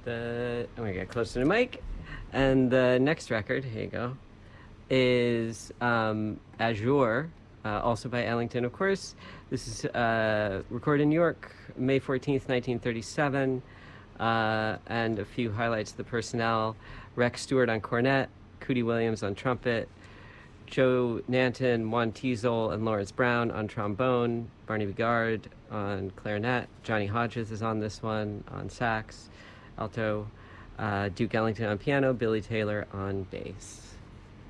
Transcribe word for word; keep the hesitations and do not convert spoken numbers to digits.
The I'm gonna get closer to the mic. And the next record, here you go, is um, Azure, uh, also by Ellington, of course. This is uh, recorded in New York, May fourteenth, nineteen thirty-seven. Uh, and a few highlights of the personnel: Rex Stewart on cornet, Cootie Williams on trumpet, Joe Nanton, Juan Teasel, and Lawrence Brown on trombone, Barney Bigard on clarinet, Johnny Hodges is on this one on sax, alto, uh, Duke Ellington on piano, Billy Taylor on bass.